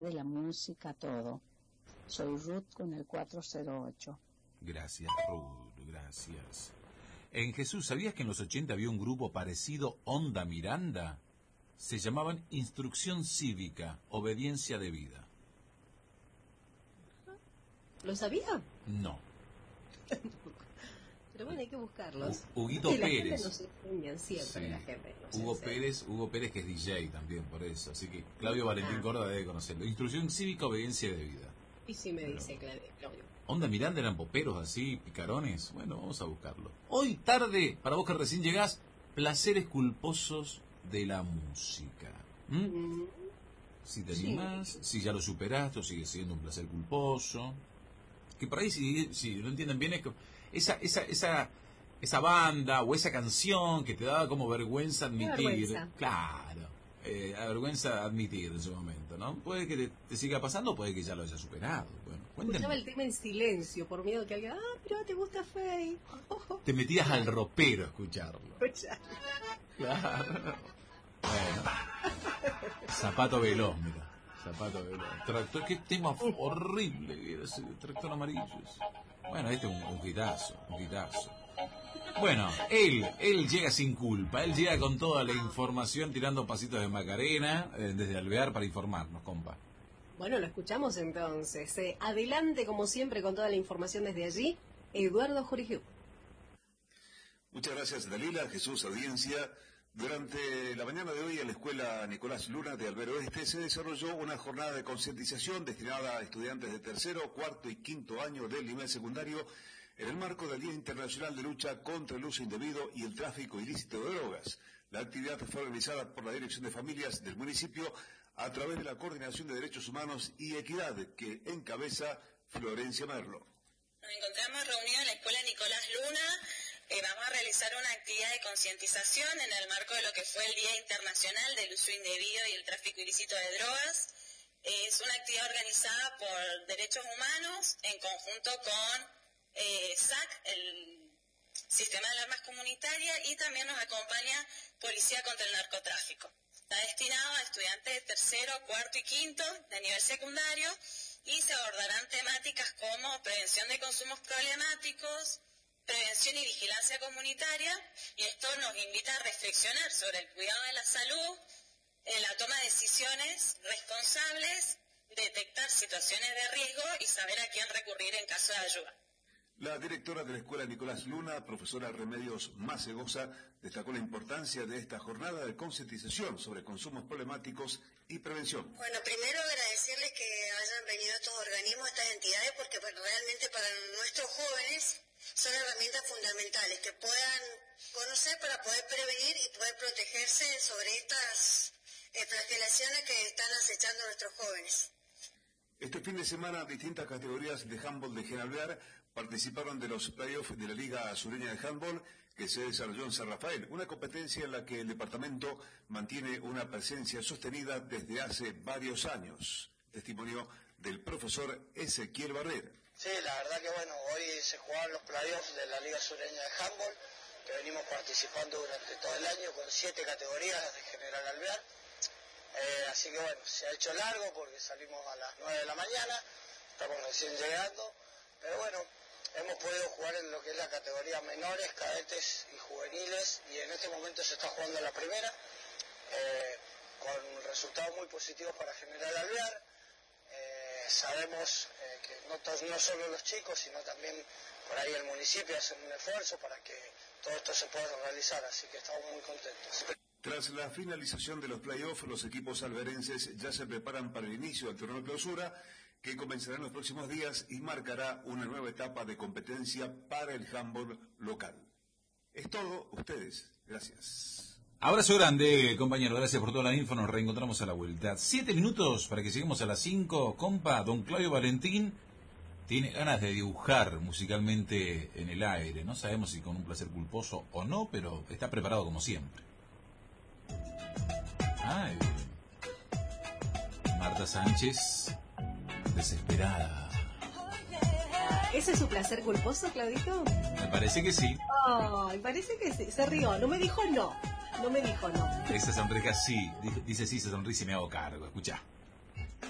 de la música, todo. Soy Ruth con el 408. Gracias, Ruth, gracias. En Jesús, ¿sabías que en los 80 había un grupo parecido, Onda Miranda? Se llamaban Instrucción Cívica, Obediencia de Vida. ¿Lo sabía? No. Pero bueno, hay que buscarlos. Huguito la Pérez. Gente nos enseñan siempre, Sí. la gente. Hugo Pérez que es DJ también, por eso. Así que Claudio Valentín Córdoba debe conocerlo. Instrucción Cívica, Obediencia de Vida. Y sí me dice Claudio. Onda Miranda eran poperos así, picarones. Bueno, vamos a buscarlo. Hoy tarde, para vos que recién llegás, placeres culposos de la música. Si te animás, si ya lo superaste o sigue siendo un placer culposo. Que por ahí, si no entienden bien, es esa banda o esa canción que te daba como vergüenza admitir. Vergüenza. Claro, vergüenza admitir en su momento, ¿no? Puede que te siga pasando, puede que ya lo hayas superado. Bueno, cuéntenme. Escuchaba el tema en silencio por miedo que alguien, pero te gusta Faye. Te metías al ropero a escucharlo. Escuchalo. Claro. Bueno. Zapato veloz, mira. Zapato veloz. Tractor, qué tema horrible que era ese tractor amarillo. Bueno, este es un hitazo, un hitazo. Bueno, él llega sin culpa, él llega con toda la información tirando pasitos de Macarena desde Alvear para informarnos, compa. Bueno, lo escuchamos entonces. Adelante, como siempre, con toda la información desde allí, Eduardo Jorigiu. Muchas gracias, Dalila, Jesús, audiencia. Durante la mañana de hoy en la Escuela Nicolás Luna de Alvear Oeste se desarrolló una jornada de concientización destinada a estudiantes de tercero, cuarto y quinto año del nivel secundario en el marco del Día Internacional de Lucha contra el Uso Indebido y el Tráfico Ilícito de Drogas. La actividad fue organizada por la Dirección de Familias del municipio a través de la Coordinación de Derechos Humanos y Equidad que encabeza Florencia Merlo. Nos encontramos reunidos en la Escuela Nicolás Luna. Vamos a realizar una actividad de concientización en el marco de lo que fue el Día Internacional del Uso Indebido y el Tráfico Ilícito de Drogas. Es una actividad organizada por Derechos Humanos en conjunto con SAC, el Sistema de Alarmas Comunitaria, y también nos acompaña Policía contra el Narcotráfico. Está destinado a estudiantes de tercero, cuarto y quinto de nivel secundario y se abordarán temáticas como prevención de consumos problemáticos, prevención y vigilancia comunitaria, y esto nos invita a reflexionar sobre el cuidado de la salud, la toma de decisiones responsables, detectar situaciones de riesgo y saber a quién recurrir en caso de ayuda. La directora de la Escuela Nicolás Luna, profesora Remedios Macegosa, destacó la importancia de esta jornada de concientización sobre consumos problemáticos y prevención. Bueno, primero agradecerles que hayan venido estos organismos, estas entidades, porque realmente para nuestros jóvenes son herramientas fundamentales que puedan conocer para poder prevenir y poder protegerse sobre estas flagelaciones que están acechando a nuestros jóvenes. Este fin de semana, distintas categorías de handball de Alvear participaron de los playoffs de la Liga Sureña de Handball que se desarrolló en San Rafael, una competencia en la que el departamento mantiene una presencia sostenida desde hace varios años. Testimonio del profesor Ezequiel Barrera. Sí, la verdad que bueno, hoy se jugaron los playoffs de la Liga Sureña de Handball, que venimos participando durante todo el año con 7 categorías de General Alvear. Así que bueno, se ha hecho largo porque salimos a las 9 de la mañana, estamos recién llegando, pero bueno, hemos podido jugar en lo que es la categoría menores, cadetes y juveniles, y en este momento se está jugando la primera, con resultados muy positivos para General Alvear. Sabemos que no solo los chicos, sino también por ahí el municipio hacen un esfuerzo para que todo esto se pueda realizar, así que estamos muy contentos. Tras la finalización de los playoffs, los equipos alverenses ya se preparan para el inicio del torneo de clausura, que comenzará en los próximos días y marcará una nueva etapa de competencia para el handball local. Es todo, ustedes. Gracias. Abrazo grande, compañero. Gracias por toda la info. Nos reencontramos a la vuelta. 7 minutos para que lleguemos a las 5. Compa, don Claudio Valentín tiene ganas de dibujar musicalmente en el aire. No sabemos si con un placer culposo o no, pero está preparado como siempre. Ay. Marta Sánchez, desesperada. ¿Ese es su placer culposo, Claudito? Me parece que sí. Ay, parece que sí. Se rió, no me dijo no. No me dijo no. Esa sonrisa sí, dice sí, se sonríe y me hago cargo. Escuchá.